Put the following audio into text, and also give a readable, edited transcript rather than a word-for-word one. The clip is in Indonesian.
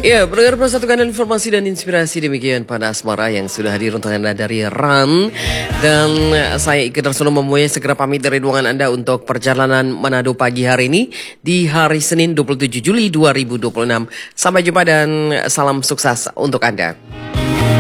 Ya, pendengar persatukan informasi dan inspirasi demikian pada Asmara yang sudah hadir untuk Anda dari RAN. Dan saya Ike Darsono memulai segera pamit dari ruangan Anda untuk perjalanan Manado pagi hari ini di hari Senin 27 Juli 2026. Sampai jumpa dan salam sukses untuk Anda.